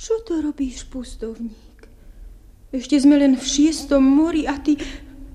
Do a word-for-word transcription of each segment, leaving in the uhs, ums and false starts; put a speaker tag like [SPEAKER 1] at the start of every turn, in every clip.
[SPEAKER 1] Čo to robíš, pustovník? Ešte sme len v šiestom mori a ty...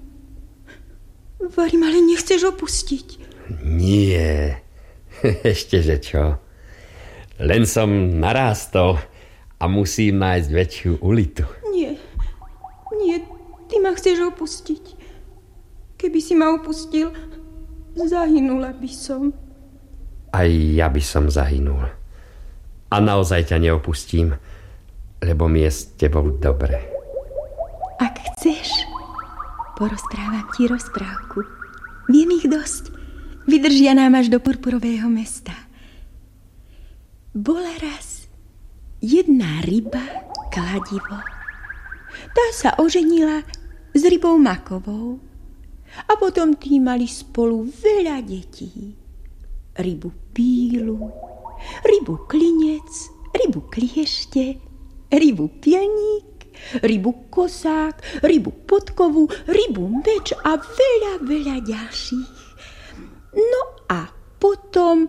[SPEAKER 1] Varim, ale nechceš opustiť.
[SPEAKER 2] Nie, ešte že čo. Len som narástol a musím nájsť väčšiu ulitu.
[SPEAKER 1] Nie, nie, ty ma chceš opustiť. Keby si ma opustil, zahynula by som.
[SPEAKER 2] Aj ja by som zahynul. A naozaj ťa neopustím, lebo mi je s tebou dobre.
[SPEAKER 1] Ak chceš, porozprávam ti rozprávku. Viem ich dosť. Vydržia nám až do purpurového mesta. Bola raz jedna ryba, kladivo. Tá sa oženila s rybou makovou. A potom tí mali spolu veľa detí. Rybu pílu, rybu klinec, rybu kliešte, rybu pilník, rybu kosák, rybu podkovu, rybu meč a veľa, veľa ďalších. No a potom...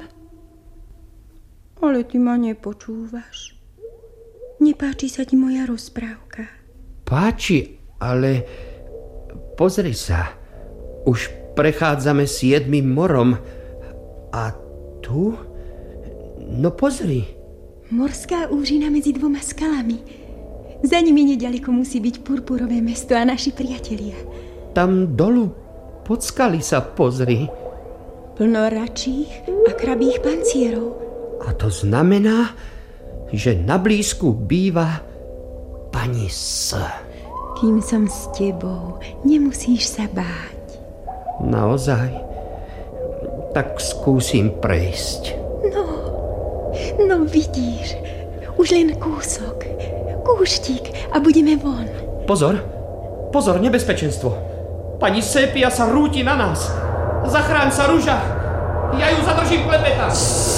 [SPEAKER 1] Ale ty ma nepočúvaš. Nepáči sa ti moja rozprávka?
[SPEAKER 2] Páči, ale pozri sa. Už prechádzame siedmym morom. A tu? No pozri.
[SPEAKER 1] Morská úžina medzi dvoma skalami. Za nimi neďaleko musí byť purpurové mesto a naši priatelia.
[SPEAKER 2] Tam dolu pod skaly sa pozri.
[SPEAKER 1] Plno račích a krabých pancierov.
[SPEAKER 2] A to znamená, že na blízku býva pani S.
[SPEAKER 1] Kým som s tebou, nemusíš sa báť.
[SPEAKER 2] Naozaj? Tak skúsim prejsť.
[SPEAKER 1] No, no vidíš, už len kúsok, kúštik a budeme von.
[SPEAKER 3] Pozor, pozor, nebezpečenstvo. Pani Sépia sa rúti na nás. Zachráň sa, Ruža. Ja ju zadržím klepeta.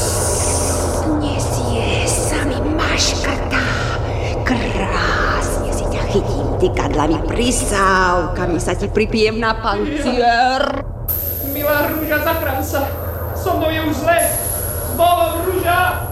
[SPEAKER 4] Nesie sa mi maškatá. Krásne si ťa chytím tykadlami, prisávkami sa ti pripijem na pancier.
[SPEAKER 3] Milá Ruža, zachráň sa. So mnou je už zle. S Bohom, Ruža.